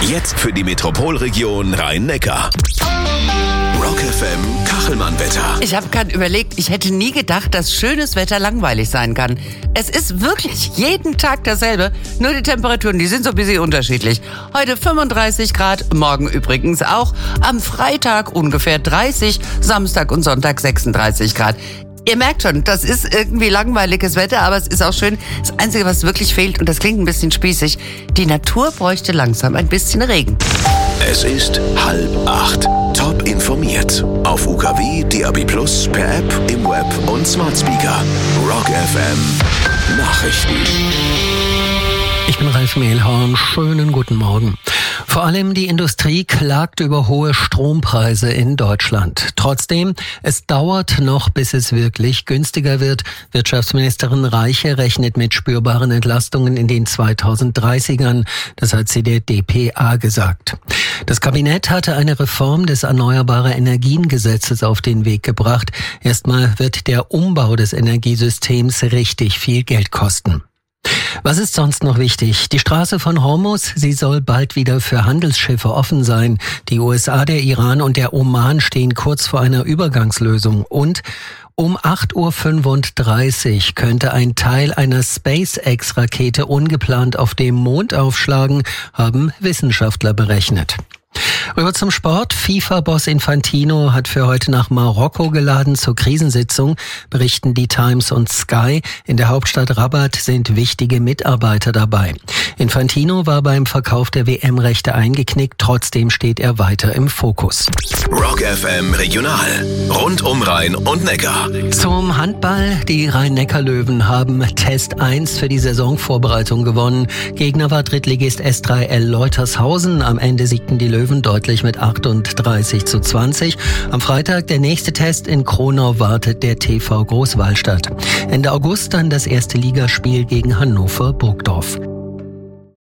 Jetzt für die Metropolregion Rhein-Neckar. Rock FM Kachelmann-Wetter. Ich habe gerade überlegt, ich hätte nie gedacht, dass schönes Wetter langweilig sein kann. Es ist wirklich jeden Tag dasselbe, nur die Temperaturen, die sind so ein bisschen unterschiedlich. Heute 35 Grad, morgen übrigens auch. Am Freitag ungefähr 30, Samstag und Sonntag 36 Grad. Ihr merkt schon, das ist irgendwie langweiliges Wetter, aber es ist auch schön. Das Einzige, was wirklich fehlt, und das klingt ein bisschen spießig, die Natur bräuchte langsam ein bisschen Regen. Es ist 7:30. Top informiert. Auf UKW, DAB+, per App, im Web und Smart Speaker. Rock FM Nachrichten. Ich bin Ralf Mehlhorn. Schönen guten Morgen. Vor allem die Industrie klagt über hohe Strompreise in Deutschland. Trotzdem, es dauert noch, bis es wirklich günstiger wird. Wirtschaftsministerin Reiche rechnet mit spürbaren Entlastungen in den 2030ern. Das hat sie der dpa gesagt. Das Kabinett hatte eine Reform des Erneuerbare Energien-Gesetzes auf den Weg gebracht. Erstmal wird der Umbau des Energiesystems richtig viel Geld kosten. Was ist sonst noch wichtig? Die Straße von Hormuz, sie soll bald wieder für Handelsschiffe offen sein. Die USA, der Iran und der Oman stehen kurz vor einer Übergangslösung. Und um 8:35 Uhr könnte ein Teil einer SpaceX-Rakete ungeplant auf dem Mond aufschlagen, haben Wissenschaftler berechnet. Rüber zum Sport. FIFA-Boss Infantino hat für heute nach Marokko geladen zur Krisensitzung, berichten die Times und Sky. In der Hauptstadt Rabat sind wichtige Mitarbeiter dabei. Infantino war beim Verkauf der WM-Rechte eingeknickt, trotzdem steht er weiter im Fokus. Rock FM Regional. Rund um Rhein und Neckar. Zum Handball. Die Rhein-Neckar-Löwen haben Test 1 für die Saisonvorbereitung gewonnen. Gegner war Drittligist S3L Leutershausen. Am Ende siegten die Löwen deutlich mit 38:20. Am Freitag der nächste Test in Kronau wartet der TV Großwallstadt. Ende August dann das erste Ligaspiel gegen Hannover Burgdorf.